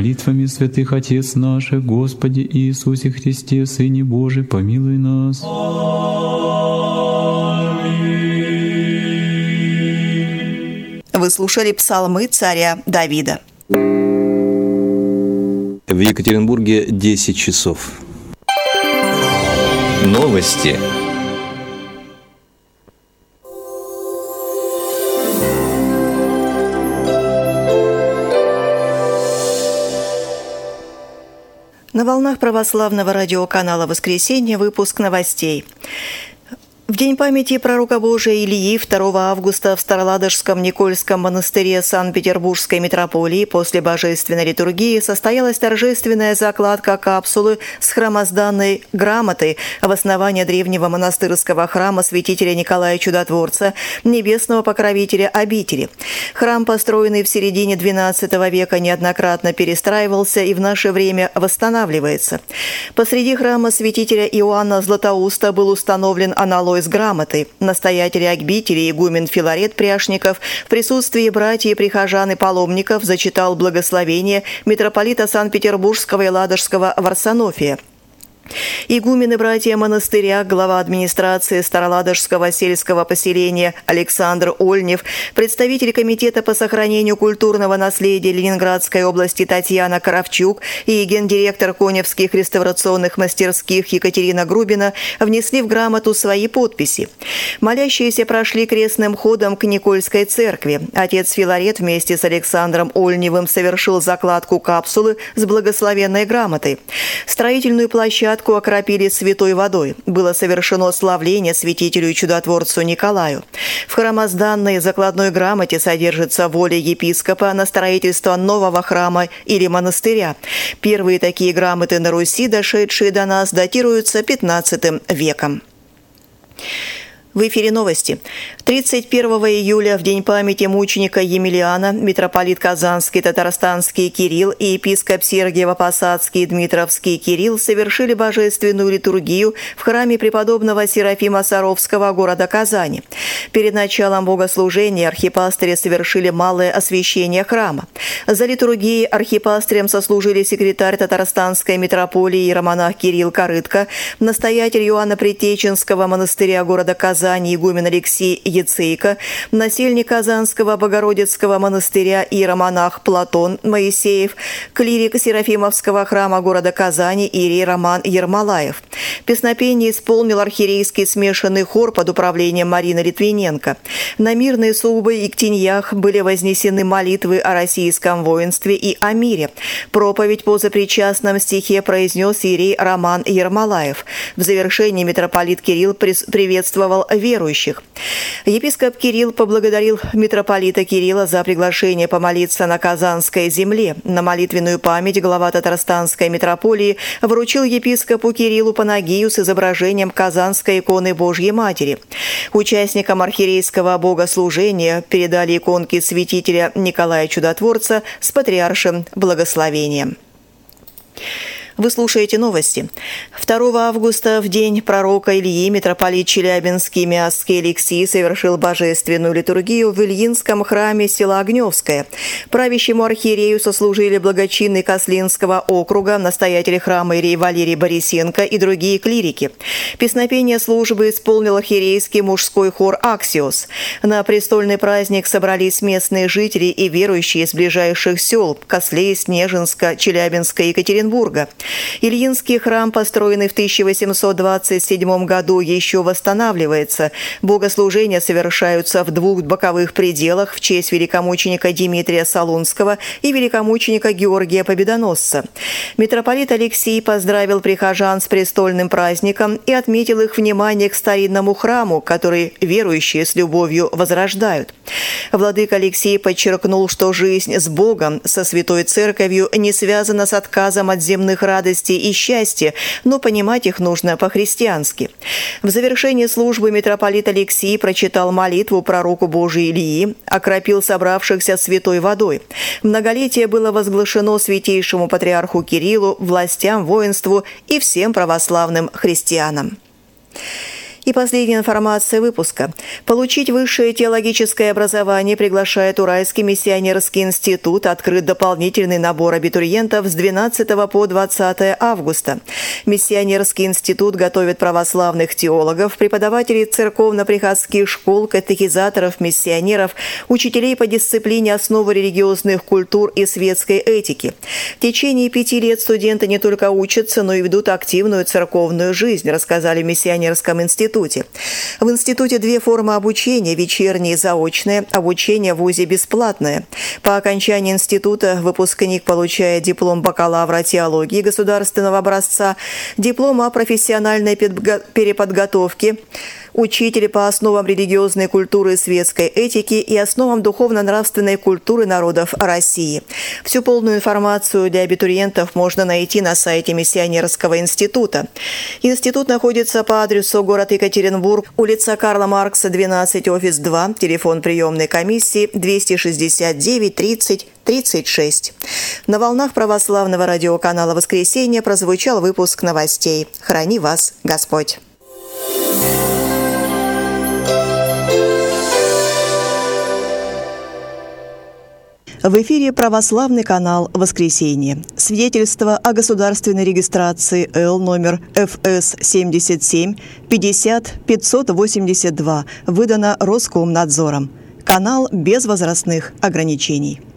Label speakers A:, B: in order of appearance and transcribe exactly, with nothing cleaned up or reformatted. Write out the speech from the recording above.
A: Молитвами святых Отец наших, Господи Иисусе Христе, Сыне Божий, помилуй нас.
B: Вы слушали псалмы царя Давида.
C: В Екатеринбурге десять часов. Новости.
B: На волнах православного радиоканала «Воскресенье» выпуск новостей. В день памяти пророка Божия Илии второго августа в Староладожском Никольском монастыре Санкт-Петербургской митрополии после божественной литургии состоялась торжественная закладка капсулы с храмозданной грамотой в основание древнего монастырского храма святителя Николая Чудотворца, небесного покровителя обители. Храм, построенный в середине двенадцатого века, неоднократно перестраивался и в наше время восстанавливается. Посреди храма святителя Иоанна Златоуста был установлен аналой с грамотой. Настоятель обители игумен Филарет Пряшников в присутствии братьев и прихожан и паломников зачитал благословение митрополита Санкт-Петербургского и Ладожского Варсонофия. Игумены братья монастыря, глава администрации Староладожского сельского поселения Александр Ольнев, представитель комитета по сохранению культурного наследия Ленинградской области Татьяна Коровчук и гендиректор Коневских реставрационных мастерских Екатерина Грубина внесли в грамоту свои подписи. Молящиеся прошли крестным ходом к Никольской церкви. Отец Филарет вместе с Александром Ольневым совершил закладку капсулы с благословенной грамотой. Строительную площадку окропили святой водой. Было совершено славление святителю и чудотворцу Николаю. В храмозданной закладной грамоте содержится воля епископа на строительство нового храма или монастыря. Первые такие грамоты на Руси, дошедшие до нас, датируются пятнадцатым веком. В эфире новости. тридцать первого июля, в день памяти мученика Емельяна, митрополит Казанский, Татарстанский Кирилл и епископ Сергиево-Посадский Дмитровский Кирилл совершили божественную литургию в храме преподобного Серафима Саровского города Казани. Перед началом богослужения архипастыри совершили малое освящение храма. За литургией архипастырем сослужили секретарь Татарстанской митрополии иеромонах Кирилл Корытко, настоятель Иоанна-Предтеченского монастыря города Казани игумен Алексей Яцейко, насельник Казанского Богородицкого монастыря иеромонах Платон Моисеев, клирик Серафимовского храма города Казани иерей Роман Ермолаев. Песнопение исполнил архиерейский смешанный хор под управлением Марины Литвиненко. На мирной Субы и Ктиньях были вознесены молитвы о российском воинстве и о мире. Проповедь по запричастном стихе произнес иерей Роман Ермолаев. В завершении митрополит Кирилл приветствовал верующих. Епископ Кирилл поблагодарил митрополита Кирилла за приглашение помолиться на Казанской земле. На молитвенную память глава Татарстанской митрополии вручил епископу Кириллу панагию с изображением Казанской иконы Божьей Матери. Участникам архиерейского богослужения передали иконки святителя Николая Чудотворца с патриаршим благословением. Вы слушаете новости. второго августа, в день пророка Ильи, митрополит Челябинский Миасский Алексий совершил божественную литургию в Ильинском храме села Огневское. Правящему архиерею сослужили благочинный Кослинского округа, настоятель храма иерей Валерий Борисенко и другие клирики. Песнопение службы исполнил архиерейский мужской хор «Аксиос». На престольный праздник собрались местные жители и верующие из ближайших сел Кослей, Снежинска, Челябинска и Екатеринбурга. Ильинский храм, построенный в тысяча восемьсот двадцать седьмом году, еще восстанавливается. Богослужения совершаются в двух боковых пределах в честь великомученика Дмитрия Солунского и великомученика Георгия Победоносца. Митрополит Алексий поздравил прихожан с престольным праздником и отметил их внимание к старинному храму, который верующие с любовью возрождают. Владыка Алексий подчеркнул, что жизнь с Богом, со Святой Церковью не связана с отказом от земных радостей и счастья, но понимать их нужно по-христиански. В завершении службы митрополит Алексий прочитал молитву пророку Божию Илии, окропил собравшихся святой водой. Многолетие было возглашено святейшему патриарху Кириллу, властям, воинству и всем православным христианам. И последняя информация выпуска. Получить высшее теологическое образование приглашает Уральский миссионерский институт. Открыт дополнительный набор абитуриентов с двенадцатого по двадцатое августа. Миссионерский институт готовит православных теологов, преподавателей церковно-приходских школ, катехизаторов, миссионеров, учителей по дисциплине основы религиозных культур и светской этики. В течение пяти лет студенты не только учатся, но и ведут активную церковную жизнь, рассказали в миссионерском институте. В институте две формы обучения – вечернее и заочное. Обучение в вузе бесплатное. По окончании института выпускник получает диплом бакалавра теологии государственного образца, диплом о профессиональной переподготовке, учитель по основам религиозной культуры и светской этики и основам духовно-нравственной культуры народов России. Всю полную информацию для абитуриентов можно найти на сайте Миссионерского института. Институт находится по адресу город Екатеринбург, улица Карла Маркса, двенадцать, офис два, телефон приемной комиссии двести шестьдесят девять тридцать тридцать шесть. На волнах православного радиоканала «Воскресенье» прозвучал выпуск новостей. Храни вас Господь! В эфире православный канал «Воскресенье». Свидетельство о государственной регистрации Л номер Эф Эс семьдесят семь пятьдесят пятьсот восемьдесят два выдано Роскомнадзором. Канал без возрастных ограничений.